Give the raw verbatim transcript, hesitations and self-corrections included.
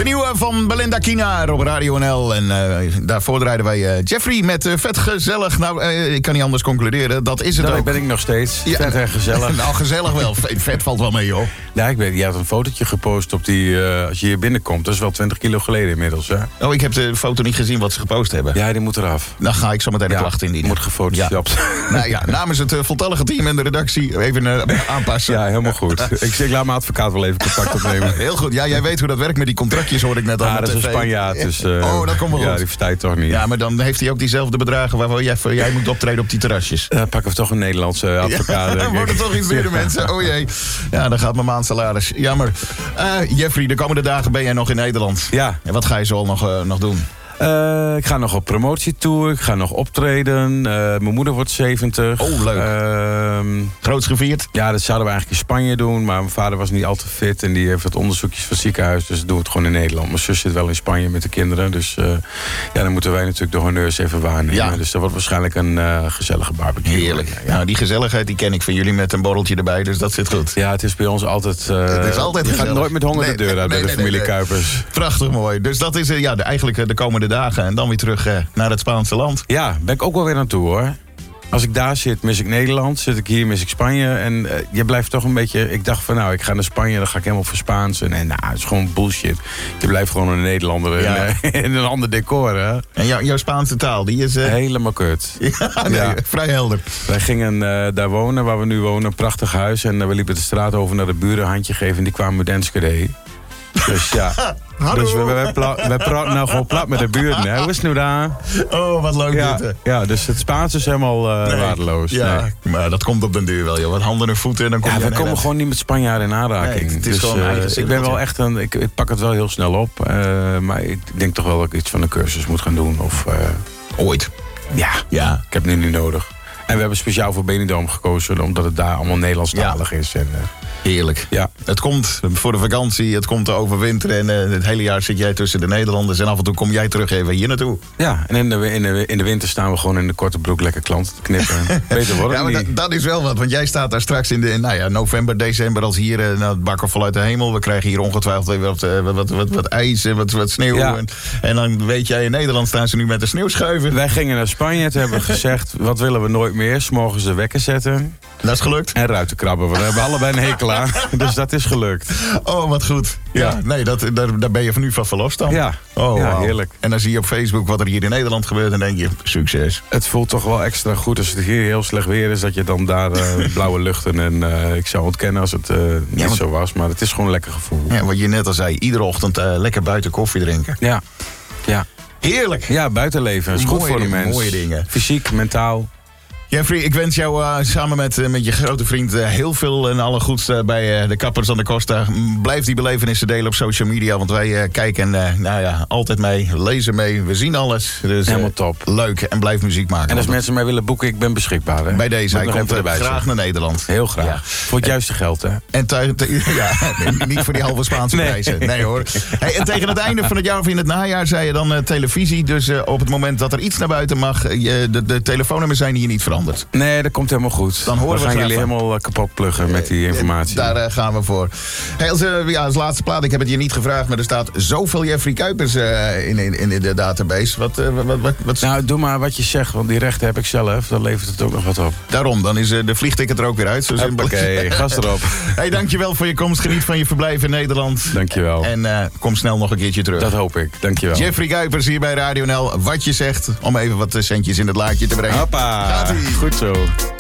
nieuwe van Belinda Kina op Radio N L. En uh, daarvoor draaiden wij uh, Jeffrey met uh, Vet Gezellig. Nou, uh, ik kan niet anders concluderen. Dat is het dat ook. ben ik nog steeds. Ja. Vet en gezellig. Nou, gezellig wel. Vet valt wel mee, hoor. Ja, ik weet, je had een fotootje gepost op die, uh, als je hier binnenkomt. Dat is wel twintig kilo geleden inmiddels, hè? Oh, ik heb de foto niet gezien wat ze gepost hebben. Ja, die moet eraf. Dan ga ik zo meteen de ja, klacht indienen. Moet gefotoshopt. Ja. Nou ja, namens het uh, voltallige team en de redactie even uh, aanpassen. Ja, helemaal goed. ik, ik laat mijn advocaat wel even contact opnemen. Heel goed. Ja, jij weet hoe dat werkt met die contractjes, hoorde ik net al. Ja, dat is een Spanjaard. Dus, uh, oh, dat komt wel goed. Ja, die verstaat toch niet. Ja, maar dan heeft hij ook diezelfde bedragen waarvoor jij, jij moet optreden op die terrasjes. Uh, pakken we toch een Nederlandse advocaat. Ja, dan wordt het toch iets meer, mensen. Oh jee. Ja, dan gaat mijn maandsalaris. Jammer. Uh, Jeffrey, de komende dagen ben jij nog in Nederland. Ja. En wat ga je zo al nog, uh, nog doen? Uh, ik ga nog op promotietour, ik ga nog optreden. Uh, mijn moeder wordt zeventig. Oh, leuk. Uh, Groots gevierd? Ja, dat zouden we eigenlijk in Spanje doen. Maar mijn vader was niet al te fit en die heeft wat onderzoekjes van het ziekenhuis. Dus doen we het gewoon in Nederland. Mijn zus zit wel in Spanje met de kinderen. Dus uh, ja, dan moeten wij natuurlijk de honneurs even waarnemen. Ja. Dus dat wordt waarschijnlijk een uh, gezellige barbecue. Heerlijk. Ja, nou, die gezelligheid die ken ik van jullie met een borreltje erbij. Dus dat zit goed. Ja, het is bij ons altijd... Uh, het is altijd je gezellig. gaat nooit met honger nee, de deur uit nee, bij de nee, familie nee, nee. Kuipers. Prachtig mooi. Dus dat is uh, ja, de, eigenlijk uh, de komende dagen. En dan weer terug uh, naar het Spaanse land. Ja, ben ik ook wel weer naartoe, hoor. Als ik daar zit, mis ik Nederland. Zit ik hier, mis ik Spanje. En uh, je blijft toch een beetje... Ik dacht van, nou, ik ga naar Spanje, dan ga ik helemaal voor Spaans. En, en nou, het is gewoon bullshit. Je blijft gewoon een Nederlander ja. in, uh, in een ander decor, hè. En jou, jouw Spaanse taal, die is... Uh... Helemaal kut. Ja, nee, ja. Vrij helder. Wij gingen uh, daar wonen, waar we nu wonen. Een prachtig huis. En uh, we liepen de straat over naar de buren, een handje geven. En die kwamen met Enschede. Dus ja... Hallo. Dus we, we, we, we praten nou gewoon plat met de buurten. Hè? Hoe is het nou daar? Oh, wat leuk ja, dit. Ja, dus het Spaans is helemaal uh, nee. waardeloos. Ja, nee. Maar dat komt op den duur wel, joh. Wat handen en voeten en dan kom ja, je we komen gewoon niet met Spanjaarden in aanraking. Nee, het is dus, gewoon uh, eigen ik ben wel echt een, ik, ik pak het wel heel snel op. Uh, maar ik denk toch wel dat ik iets van een cursus moet gaan doen. Of, uh, Ooit. Ja, ja, ik heb het nu niet nodig. En we hebben speciaal voor Benidorm gekozen, omdat het daar allemaal Nederlandstalig ja. is. En, uh, heerlijk. Ja. Het komt voor de vakantie, het komt te overwinteren. En uh, het hele jaar zit jij tussen de Nederlanders. En af en toe kom jij terug even hier naartoe. Ja, en in de, in de, in de winter staan we gewoon in de korte broek lekker klanten te knippen. Beter wordt het ja, maar niet. Dat, dat is wel wat, want jij staat daar straks in, de, in nou ja, november, december als hier uh, nou, het bakken vanuit de hemel. We krijgen hier ongetwijfeld even wat, uh, wat, wat, wat, wat ijs en wat, wat sneeuw. Ja. En, en dan weet jij, in Nederland staan ze nu met de sneeuwschuiven. Wij gingen naar Spanje, toen hebben we gezegd, wat willen we nooit meer? 's Morgens de wekker zetten. Dat is gelukt. En ruitenkrabben, we hebben allebei een hekel aan. Dus dat is gelukt. Oh, wat goed. Ja, ja. Nee, dat, daar, daar ben je van nu van verlost dan. Ja, oh, ja wow. heerlijk. En dan zie je op Facebook wat er hier in Nederland gebeurt en denk je, succes. Het voelt toch wel extra goed als het hier heel slecht weer is, dat je dan daar uh, blauwe luchten en uh, ik zou ontkennen als het uh, niet ja, want, zo was, maar het is gewoon een lekker gevoel. Ja, wat je net al zei, iedere ochtend uh, lekker buiten koffie drinken. Ja, ja. Heerlijk. Ja, buitenleven is goed voor de mens. Mooie dingen. Fysiek, mentaal. Jeffrey, ik wens jou uh, samen met, uh, met je grote vriend uh, heel veel en alle goeds uh, bij uh, de Kappers aan de Costa. Blijf die belevenissen delen op social media, want wij uh, kijken uh, nou ja, altijd mee, lezen mee, we zien alles. Dus, uh, helemaal top. Leuk en blijf muziek maken. En als mensen mij willen boeken, ik ben beschikbaar. Hè? Bij deze, hij komt uh, graag zijn. Naar Nederland. Heel graag. Ja. Voor het juiste geld, hè? En te, te, ja, nee, niet voor die halve Spaanse nee. prijzen. Nee hoor. Hey, en tegen het einde van het jaar of in het najaar zei je dan uh, televisie. Dus uh, op het moment dat er iets naar buiten mag, uh, de, de telefoonnummers zijn hier niet veranderd. Nee, dat komt helemaal goed. Dan horen we we gaan jullie van. helemaal kapot pluggen met die informatie. Daar uh, gaan we voor. Hey, als, uh, ja, als laatste plaat, ik heb het je niet gevraagd, maar er staat zoveel Jeffrey Kuipers uh, in, in, in de database. Wat, uh, wat, wat, wat... Nou, doe maar wat je zegt, want die rechten heb ik zelf. Dan levert het ook nog wat op. Daarom, dan is uh, de vliegticket er ook weer uit. Zo simpel. Oké, okay, gas erop. Hey, dankjewel voor je komst. Geniet van je verblijf in Nederland. Dankjewel. En uh, kom snel nog een keertje terug. Dat hoop ik, dankjewel. Jeffrey Kuipers hier bij Radio N L. Wat je zegt, om even wat centjes in het laadje te brengen. Hoppa, goed zo.